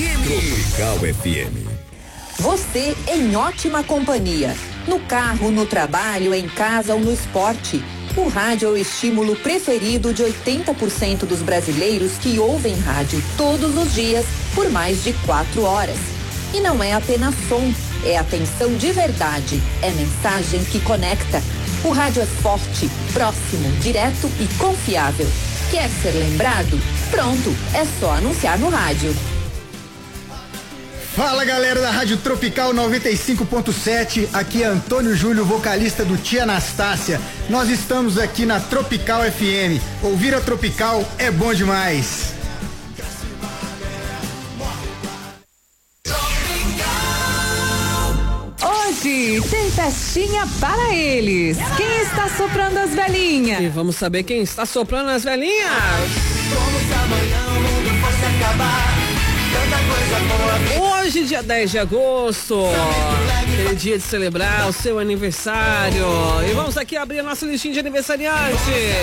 Tropical FM. Você em ótima companhia. No carro, no trabalho, em casa ou no esporte. O rádio é o estímulo preferido de 80% dos brasileiros que ouvem rádio todos os dias por mais de 4 horas. E não é apenas som, é atenção de verdade, é mensagem que conecta. O rádio é forte, próximo, direto e confiável. Quer ser lembrado? Pronto, é só anunciar no rádio. Fala, galera da Rádio Tropical 95.7, aqui é Antônio Júlio, vocalista do Tia Anastácia. Nós estamos aqui na Tropical FM. Ouvir a Tropical é bom demais. Hoje tem festinha para eles. Quem está soprando as velhinhas? E vamos saber quem está soprando as velhinhas. Como se amanhã o mundo fosse acabar. Hoje, dia 10 de agosto, aquele dia de celebrar o seu aniversário. E vamos aqui abrir a nossa listinha de aniversariante.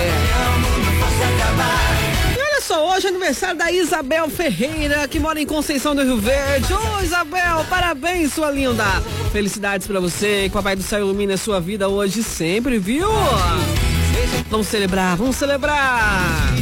E olha só, hoje é aniversário da Isabel Ferreira, que mora em Conceição do Rio Verde. Ô, Isabel, parabéns, sua linda. Felicidades pra você, que o Papai do Céu ilumine a sua vida hoje e sempre, viu? Vamos celebrar, vamos celebrar.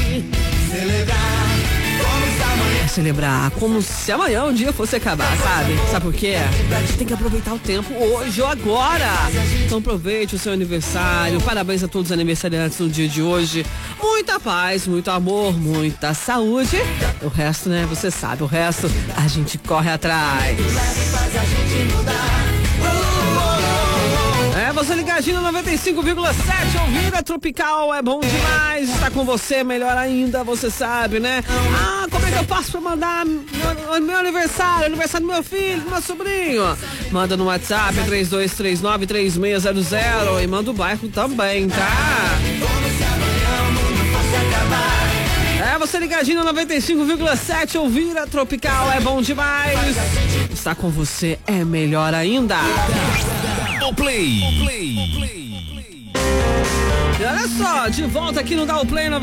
Celebrar como se amanhã um dia fosse acabar, sabe? Sabe por quê? Tem que aproveitar o tempo hoje ou agora. Então aproveite o seu aniversário. Parabéns a todos os aniversariantes no dia de hoje. Muita paz, muito amor, muita saúde. O resto, né? Você sabe, o resto a gente corre atrás. É, você ligadinho no 95,7, ouvir a Tropical é bom demais, está com você, melhor ainda, você sabe, né? Ah, como é que eu faço pra mandar meu aniversário do meu filho, do meu sobrinho? Manda no WhatsApp, 3239-3600 e manda o bairro também, tá? É, você ligadinho no 95,7, ouvir a Tropical é bom demais. Está com você é melhor ainda. O Play. E olha só, de volta aqui no Dow Play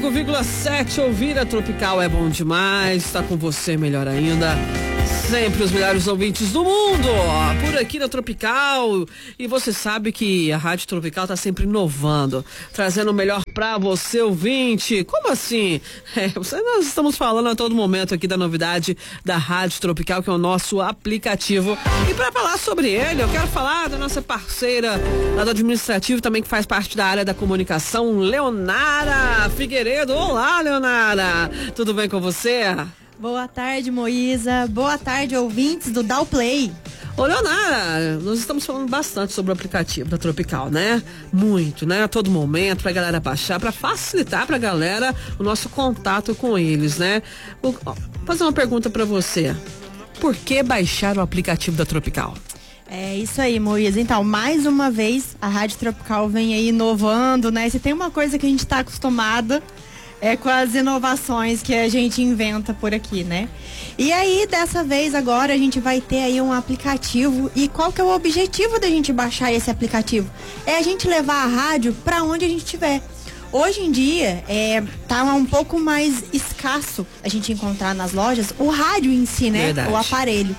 95,7, ouvir a Tropical é bom demais. Está com você melhor ainda. Sempre os melhores ouvintes do mundo, por aqui na Tropical. E você sabe que a Rádio Tropical tá sempre inovando, trazendo o melhor pra você, ouvinte. Como assim? Nós estamos falando a todo momento aqui da novidade da Rádio Tropical, que é o nosso aplicativo. E para falar sobre ele, eu quero falar da nossa parceira lá do administrativo, também que faz parte da área da comunicação, Leonara Figueiredo. Olá, Leonara. Tudo bem com você? Boa tarde, Moísa. Boa tarde, ouvintes do Dow Play. Ô, Leonara, nós estamos falando bastante sobre o aplicativo da Tropical, né? Muito, né? A todo momento, pra galera baixar, pra facilitar pra galera o nosso contato com eles, né? Vou fazer uma pergunta pra você. Por que baixar o aplicativo da Tropical? É isso aí, Moísa. Então, mais uma vez, a Rádio Tropical vem aí inovando, né? Se tem uma coisa que a gente tá acostumada, é com as inovações que a gente inventa por aqui, né? E aí, dessa vez, agora, a gente vai ter aí um aplicativo. E qual que é o objetivo da gente baixar esse aplicativo? É a gente levar a rádio para onde a gente estiver. Hoje em dia, tá um pouco mais escasso a gente encontrar nas lojas o rádio em si, né? Verdade. O aparelho.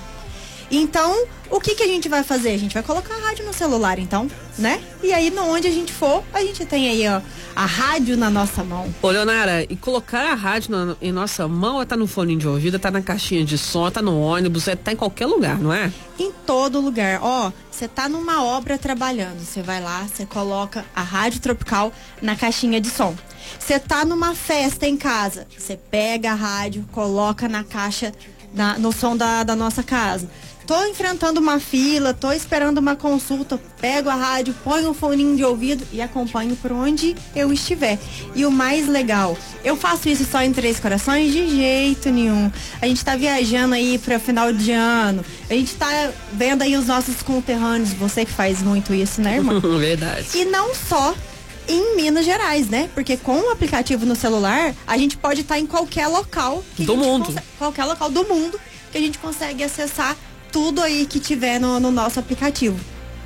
Então, o que a gente vai fazer? A gente vai colocar a rádio no celular, então, né? E aí, onde a gente for, a gente tem aí, ó, a rádio na nossa mão. Ô, Leonara, e colocar a rádio em nossa mão, tá no fone de ouvido, tá na caixinha de som, tá no ônibus, tá em qualquer lugar, não é? Em todo lugar. Ó, você tá numa obra trabalhando, você vai lá, você coloca a Rádio Tropical na caixinha de som. Você tá numa festa em casa, você pega a rádio, coloca na caixa, no som da nossa casa. Tô enfrentando uma fila, tô esperando uma consulta, pego a rádio, ponho um foninho de ouvido e acompanho por onde eu estiver. E o mais legal, eu faço isso só em Três Corações? De jeito nenhum. A gente tá viajando aí para final de ano, a gente tá vendo aí os nossos conterrâneos, você que faz muito isso, né, irmão? Verdade. E não só em Minas Gerais, né? Porque com o aplicativo no celular, a gente pode estar em qualquer local do mundo. Qualquer local do mundo que a gente consegue acessar tudo aí que tiver no nosso aplicativo.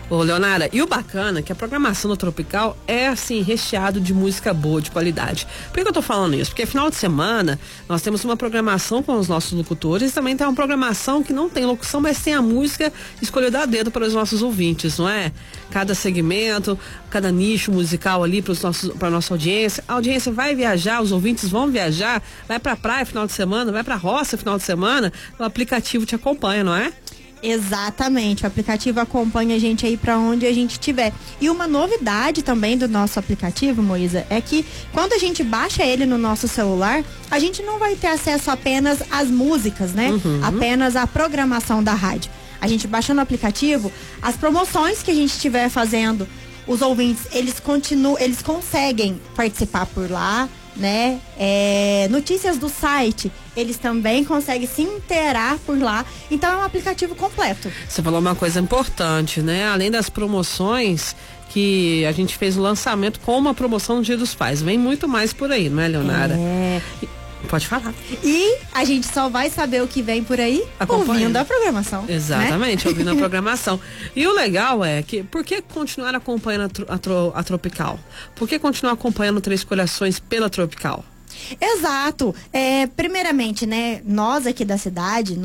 Ô, Leonara, e o bacana é que a programação do Tropical é, assim, recheado de música boa, de qualidade. Por que eu tô falando isso? Porque final de semana nós temos uma programação com os nossos locutores e também tem uma programação que não tem locução, mas tem a música escolhida a dedo para os nossos ouvintes, não é? Cada segmento, cada nicho musical ali para nossa audiência. A audiência vai viajar, os ouvintes vão viajar, vai pra praia final de semana, vai pra roça final de semana, o aplicativo te acompanha, não é? Exatamente, o aplicativo acompanha a gente aí para onde a gente estiver. E uma novidade também do nosso aplicativo, Moísa, é que quando a gente baixa ele no nosso celular, a gente não vai ter acesso apenas às músicas, né? Apenas à programação da rádio. A gente baixando o aplicativo, as promoções que a gente estiver fazendo, os ouvintes, eles conseguem participar por lá, né? Notícias do site, eles também conseguem se inteirar por lá. Então é um aplicativo completo. Você falou uma coisa importante, né? Além das promoções que a gente fez o lançamento com uma promoção no Dia dos Pais, vem muito mais por aí, não é, Leonara? Pode falar. E a gente só vai saber o que vem por aí ouvindo a programação. Exatamente, né? Ouvindo a programação. E o legal é que, por que continuar acompanhando a Tropical? Por que continuar acompanhando Três Corações pela Tropical? Exato. Primeiramente, né, nós aqui da cidade,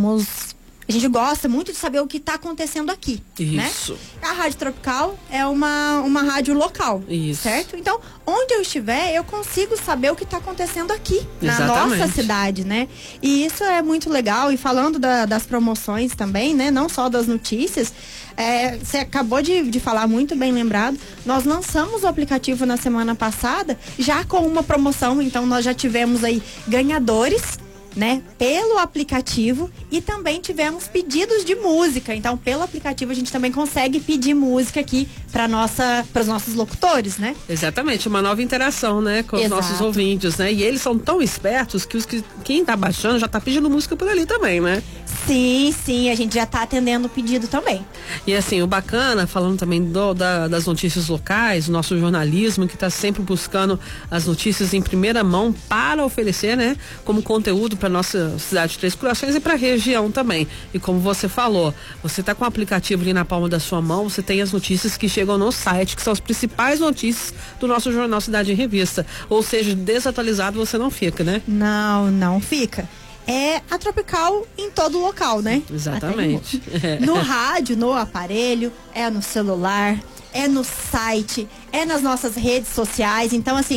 a gente gosta muito de saber o que está acontecendo aqui. Isso. Né? A Rádio Tropical é uma rádio local. Isso. Certo? Então, onde eu estiver, eu consigo saber o que está acontecendo aqui, exatamente, na nossa cidade, né? E isso é muito legal. E falando das promoções também, né? Não só das notícias, você acabou de falar, muito bem lembrado. Nós lançamos o aplicativo na semana passada, já com uma promoção. Então, nós já tivemos aí ganhadores, né, pelo aplicativo, e também tivemos pedidos de música. Então, pelo aplicativo a gente também consegue pedir música aqui para os nossos locutores, né? Exatamente, uma nova interação, né, com os nossos ouvintes, né? E eles são tão espertos que quem tá baixando já tá pedindo música por ali também, né? Sim, a gente já tá atendendo o pedido também. E assim, o bacana, falando também das notícias locais, o nosso jornalismo que tá sempre buscando as notícias em primeira mão para oferecer, né, como conteúdo para nossa cidade de Três Corações e para a região também. E como você falou, você tá com o aplicativo ali na palma da sua mão, você tem as notícias que chegam no site, que são as principais notícias do nosso jornal Cidade em Revista. Ou seja, desatualizado você não fica, né? Não fica. É a Tropical em todo local, né? Exatamente. No rádio, no aparelho, no celular, no site, nas nossas redes sociais. Então, assim,